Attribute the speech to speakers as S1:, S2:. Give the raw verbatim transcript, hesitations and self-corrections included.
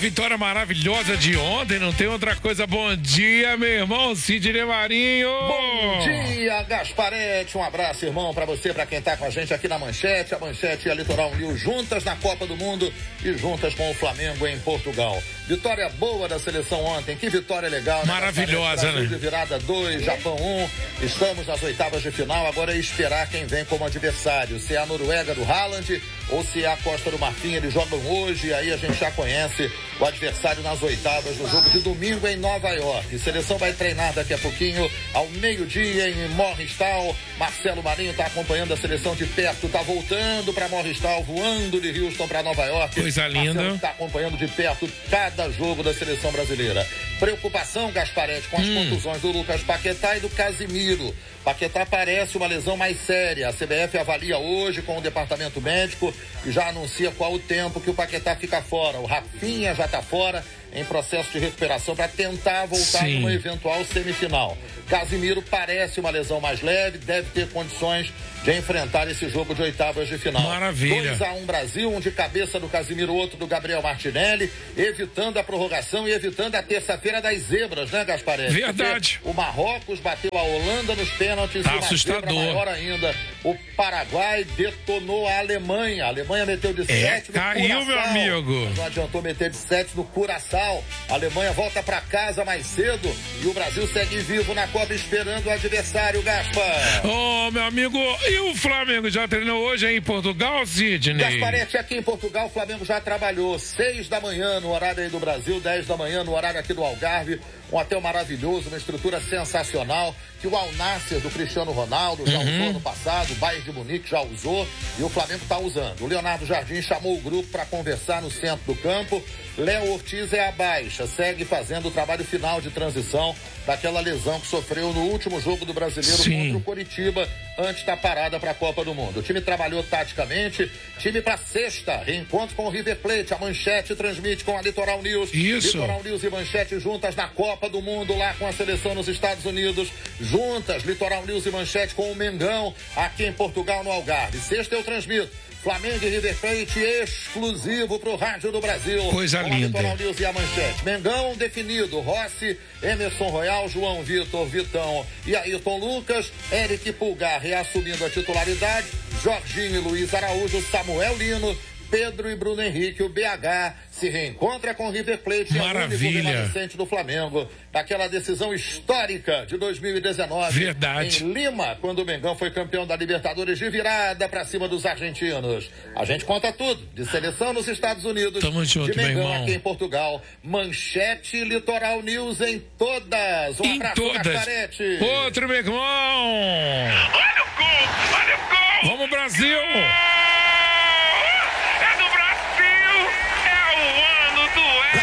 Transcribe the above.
S1: vitória maravilhosa de ontem, não tem outra coisa. Bom dia, meu irmão Sidney Marinho.
S2: Bom dia, Gasparete. Um abraço, irmão, pra você, pra quem tá com a gente aqui na Manchete. A Manchete e a Litoral News juntas na Copa do Mundo e juntas com o Flamengo em Portugal. Vitória boa da seleção ontem. Que vitória legal, né?
S1: Maravilhosa,
S2: Brasil
S1: né?
S2: de virada dois, Japão um. Estamos nas oitavas de final. Agora é esperar quem vem como adversário. Se é a Noruega do Haaland ou se é a Costa do Marfim. Eles jogam hoje e aí a gente já conhece o adversário nas oitavas do jogo de domingo em Nova York. A seleção vai treinar daqui a pouquinho ao meio-dia em Morristal. Marcelo Marinho está acompanhando a seleção de perto, está voltando para Morristal, voando de Houston para Nova York.
S1: Coisa linda.
S2: Está acompanhando de perto cada jogo da seleção brasileira. Preocupação, Gasparete, com as hum. contusões do Lucas Paquetá e do Casimiro. Paquetá parece uma lesão mais séria. A C B F avalia hoje com o departamento médico e já anuncia qual o tempo que o Paquetá fica fora. O Rafinha já está fora em processo de recuperação para tentar voltar Sim. numa eventual semifinal. Casimiro parece uma lesão mais leve, deve ter condições de enfrentar esse jogo de oitavas de final.
S1: Maravilha.
S2: dois a um Brasil, um de cabeça do Casimiro, outro do Gabriel Martinelli, evitando a prorrogação e evitando a terça-feira das zebras, né, Gasparete?
S1: Verdade.
S2: Porque o Marrocos bateu a Holanda nos pênaltis
S1: tá
S2: e uma
S1: assustador.
S2: zebra maior ainda. O Paraguai detonou a Alemanha. A Alemanha meteu de
S1: é,
S2: sete no
S1: caiu,
S2: Curaçao.
S1: meu amigo.
S2: Não adiantou meter de sete no Curaçao. A Alemanha volta para casa mais cedo e o Brasil segue vivo na Copa esperando o adversário, Gaspar.
S1: Ô, oh, meu amigo, e o Flamengo já treinou hoje aí em Portugal, Sidney?
S2: Gasparete, aqui em Portugal, o Flamengo já trabalhou seis da manhã no horário aí do Brasil, dez da manhã no horário aqui do Algarve. Um hotel maravilhoso, uma estrutura sensacional, que o Al Nassr do Cristiano Ronaldo já uhum. usou no passado, o Bayern de Munique já usou e o Flamengo está usando. O Leonardo Jardim chamou o grupo para conversar no centro do campo. Léo Ortiz é a baixa, segue fazendo o trabalho final de transição daquela lesão que sofreu no último jogo do Brasileiro Sim. contra o Coritiba, antes da parada para a Copa do Mundo. O time trabalhou taticamente, time para sexta, reencontro com o River Plate, a Manchete transmite com a Litoral News.
S1: Isso.
S2: Litoral News e Manchete juntas na Copa do Mundo, lá com a seleção nos Estados Unidos, juntas, Litoral News e Manchete com o Mengão, aqui em Portugal, no Algarve. Sexta eu transmito Flamengo e River Plate exclusivo pro Rádio do Brasil.
S1: Coisa
S2: com
S1: linda.
S2: A Litoral News e a Manchete. Mengão definido, Rossi, Emerson Royal, João Vitor, Vitão e Ayrton Lucas, Eric Pulgar reassumindo a titularidade, Jorginho e Luiz Araújo, Samuel Lino, Pedro e Bruno Henrique, o B H se reencontra com o River Plate,
S1: Maravilha.
S2: É o único remanescente do Flamengo, daquela decisão histórica de dois mil e dezenove.
S1: Verdade.
S2: Em Lima, quando o Mengão foi campeão da Libertadores de virada para cima dos argentinos. A gente conta tudo, de seleção nos Estados Unidos,
S1: Tamo junto,
S2: de Mengão
S1: meu irmão.
S2: aqui em Portugal, Manchete e Litoral News em todas. Um
S1: em
S2: abraço,
S1: todas.
S2: Gasparete.
S1: Outro, meu irmão.
S3: Olha o gol, olha o gol.
S1: Vamos, Brasil.